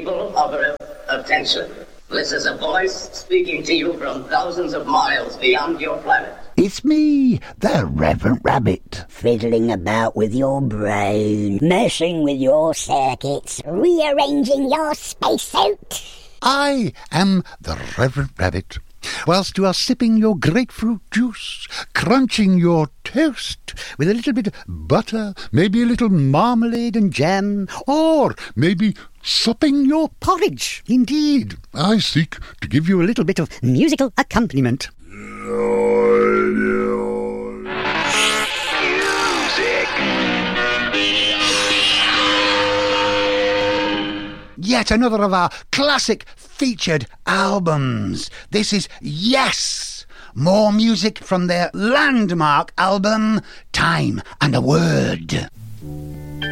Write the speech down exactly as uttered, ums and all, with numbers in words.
people of Earth, attention. This is a voice speaking to you from thousands of miles beyond your planet. It's me, the Reverend Rabbit. Fiddling about with your brain, messing with your circuits, rearranging your spacesuit. I am the Reverend Rabbit. Whilst you are sipping your grapefruit juice, crunching your toast with a little bit of butter, maybe a little marmalade and jam, or maybe supping your porridge. Indeed, I seek to give you a little bit of musical accompaniment. Yet another of our classic featured albums. This is Yes! More music from their landmark album, Time and a Word.